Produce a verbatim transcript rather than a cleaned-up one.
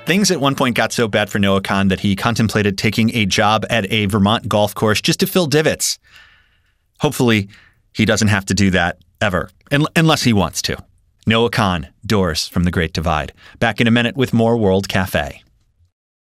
Things at one point got so bad for Noah Kahan that he contemplated taking a job at a Vermont golf course just to fill divots. Hopefully, he doesn't have to do that ever, unless he wants to. Noah Kahan, Doors from the Great Divide. Back in a minute with more World Cafe.